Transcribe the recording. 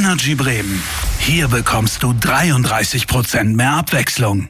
Energy Bremen. Hier bekommst du 33% mehr Abwechslung.